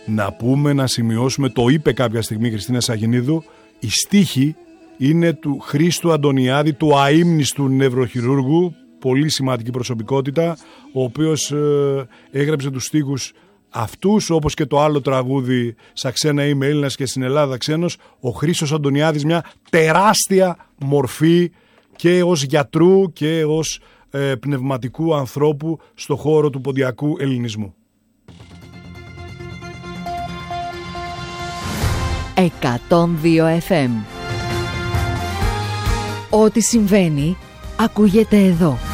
Να πούμε, να σημειώσουμε, το είπε κάποια στιγμή η Χριστίνα Σαγηνίδου, η στίχη είναι του Χρήστου Αντωνιάδη, του αείμνηστου νευροχειρούργου, πολύ σημαντική προσωπικότητα, ο οποίος έγραψε τους στίχους αυτούς, όπως και το άλλο τραγούδι «Σα ξένα είμαι Έλληνας και στην Ελλάδα ξένος». Ο Χρήστος Αντωνιάδης, μια τεράστια μορφή και ως γιατρού και ως πνευματικού ανθρώπου στο χώρο του ποντιακού ελληνισμού. 102 FM. Ό,τι συμβαίνει ακούγεται εδώ.